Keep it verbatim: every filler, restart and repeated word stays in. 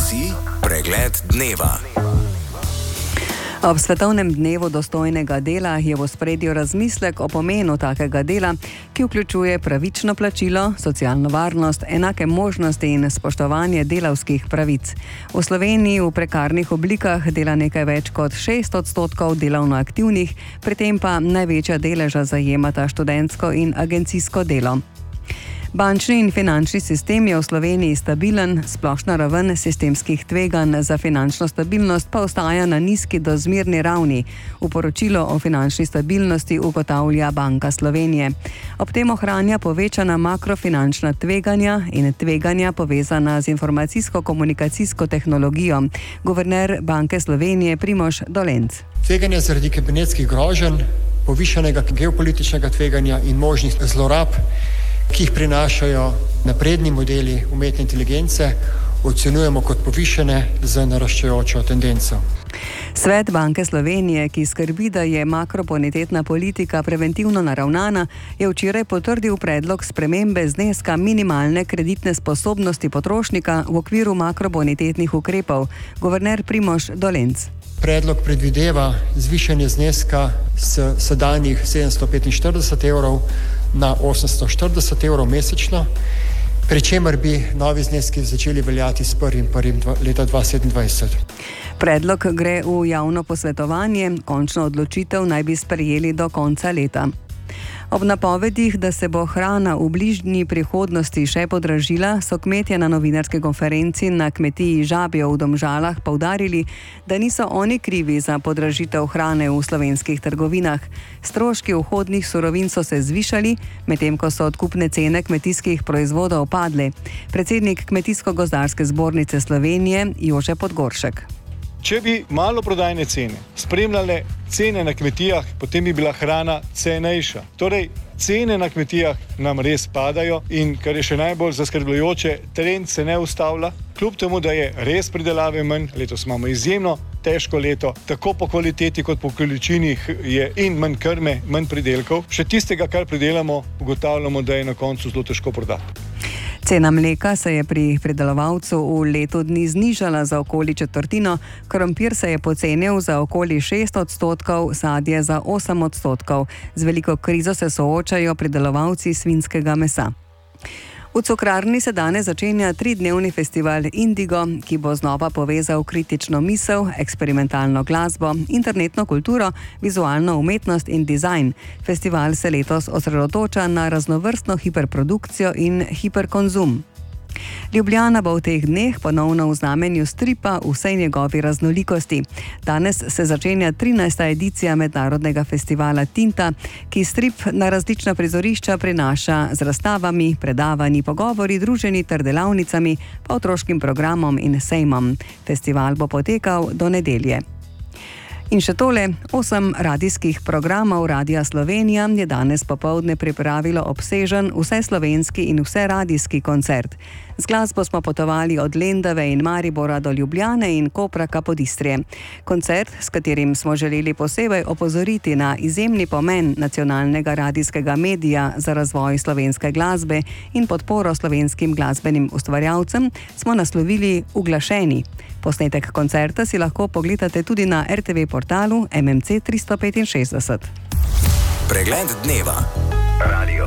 si pregled dneva. Ob svetovnem dnevu dostojnega dela je v ospredju razmislek o pomenu takega dela, ki vključuje pravično plačilo, socialno varnost, enake možnosti in spoštovanje delavskih pravic. V Sloveniji v prekarnih oblikah dela nekaj več kot šest odstotkov delovno aktivnih, pri tem pa največja deleža zajemata študentsko in agencijsko delo. Bančni in finančni sistem je v Sloveniji stabilen, splošna raven sistemskih tveganj za finančno stabilnost pa ostaja na nizki do zmerni ravni. V poročilu o finančni stabilnosti ugotavlja Banka Slovenije. Ob tem ohranja povečana makrofinančna tveganja in tveganja povezana z informacijsko-komunikacijsko tehnologijo. Guverner Banke Slovenije Primož Dolenc. Tveganja zaradi kibernetskih groženj, povišanega geopolitičnega tveganja in možnih zlorab, ki jih prinašajo napredni modeli umetne inteligence, ocenjujemo kot povišane z naraščajočo tendenco. Svet Banke Slovenije, ki skrbi, da je makrobonitetna politika preventivno naravnana, je včeraj potrdil predlog spremembe zneska minimalne kreditne sposobnosti potrošnika v okviru makrobonitetnih ukrepov. Guverner Primož Dolenc. Predlog predvideva zvišanje zneska s sedanjih sedemsto petinštirideset evrov na osemsto štirideset evrov mesečno, pri čemer bi novi zneski začeli veljati s prvim prvim leta dva tisoč sedemindvajset. Predlog gre v javno posvetovanje, končno odločitev naj bi sprejeli do konca leta. Ob napovedih, da se bo hrana v bližnji prihodnosti še podražila, so kmetje na novinarski konferenci na kmetiji Žabjo v Domžalah poudarili, da niso oni krivi za podražitev hrane v slovenskih trgovinah. Stroški vhodnih surovin so se zvišali, medtem ko so odkupne cene kmetijskih proizvodov padle. Predsednik Kmetijsko-gozdarske zbornice Slovenije Jože Podgoršek. Če bi maloprodajne cene spremljale cene na kmetijah, potem bi bila hrana cenejša. Torej, cene na kmetijah nam res padajo in, kar je še najbolj zaskrbljujoče, trend se ne ustavlja. Kljub temu, da je res pridelave manj, letos imamo izjemno težko leto, tako po kvaliteti kot po količini je in manj krme, manj pridelkov. Še tistega, kar pridelamo, ugotavljamo, da je na koncu zelo težko prodati. Cena mleka se je pri pridelovalcu v letu dni znižala za okoli četrtino, krompir se je pocenil za okoli šest odstotkov, sadje za osem odstotkov. Z veliko krizo se soočajo pridelovalci svinjskega mesa. V Cukrarni se danes začenja tridnevni festival Indigo, ki bo znova povezal kritično misel, eksperimentalno glasbo, internetno kulturo, vizualno umetnost in dizajn. Festival se letos osredotoča na raznovrstno hiperprodukcijo in hiperkonzum. Ljubljana bo v teh dneh ponovno v znamenju stripa v vsej njegovi raznolikosti. Danes se začenja trinajsta edicija mednarodnega festivala Tinta, ki strip na različna prizorišča prinaša z razstavami, predavanji, pogovori, druženji ter delavnicami, pa otroškim programom in sejmom. Festival bo potekal do nedelje. In še tole, osem radijskih programov Radia Slovenija je danes popoldne pripravilo obsežen vseslovenski in vseradijski koncert. Z glasbo smo potovali od Lendave in Maribora do Ljubljane in Kopra Kapodistrije. Koncert, s katerim smo želeli posebej opozoriti na izjemni pomen nacionalnega radijskega medija za razvoj slovenske glasbe in podporo slovenskim glasbenim ustvarjalcem, smo naslovili Uglašeni. Posnetek koncerta si lahko pogledate tudi na er te ve portalu M M C tristo petinšestdeset. Pregled dneva. Radio.